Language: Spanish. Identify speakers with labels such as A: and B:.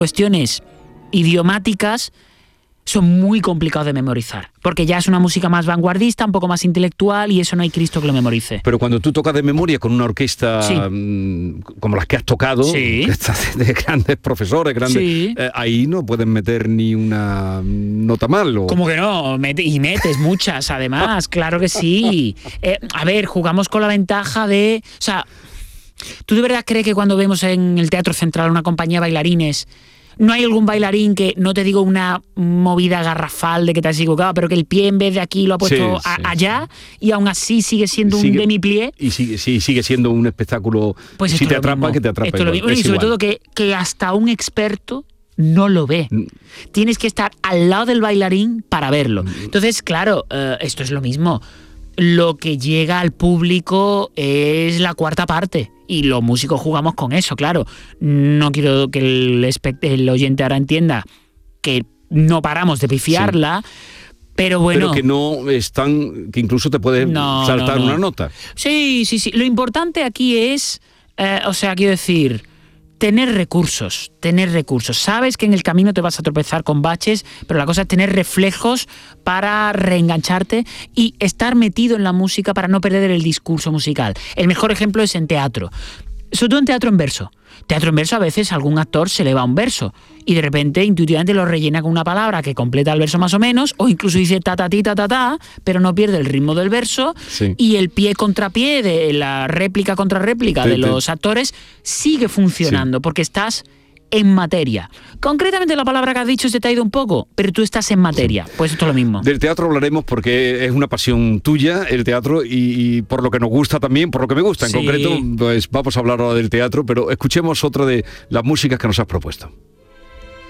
A: cuestiones idiomáticas son muy complicados de memorizar, porque ya es una música más vanguardista, un poco más intelectual, y eso no hay Cristo que lo memorice.
B: Pero cuando tú tocas de memoria con una orquesta como las que has tocado, de grandes profesores, ahí no pueden meter ni una nota mal.
A: ¿Cómo que no? Y metes muchas, además, claro que sí. A ver, jugamos con la ventaja de... O sea, ¿tú de verdad crees que cuando vemos en el Teatro Central una compañía de bailarines, no hay algún bailarín que, no te digo una movida garrafal de que te has equivocado, pero que el pie en vez de aquí lo ha puesto allá, y aún así sigue siendo un demi-plié?
B: Y sigue siendo un espectáculo, pues si te atrapa, que te atrapa.
A: Esto igual, y sobre todo que hasta un experto no lo ve. Tienes que estar al lado del bailarín para verlo. Entonces, claro, esto es lo mismo. Lo que llega al público es la cuarta parte. Y los músicos jugamos con eso, claro. No quiero que el oyente ahora entienda que no paramos de pifiarla, pero bueno...
B: Pero que no están... que incluso te puede saltar una nota.
A: Sí. Lo importante aquí es... quiero decir... Tener recursos. Sabes que en el camino te vas a tropezar con baches, pero la cosa es tener reflejos para reengancharte y estar metido en la música para no perder el discurso musical. El mejor ejemplo es en teatro. Sobre todo en teatro en verso. Teatro en verso, a veces algún actor se le va un verso y de repente intuitivamente lo rellena con una palabra que completa el verso más o menos, o incluso dice ta ta ti ta ta ta, pero no pierde el ritmo del verso, y el pie contra pie de la réplica contra réplica de los actores sigue funcionando porque estás en materia. Concretamente la palabra que has dicho se te ha ido un poco, pero tú estás en materia. Pues esto es lo mismo.
B: Del teatro hablaremos porque es una pasión tuya, el teatro, y por lo que nos gusta también, por lo que me gusta en concreto, pues vamos a hablar ahora del teatro, pero escuchemos otra de las músicas que nos has propuesto.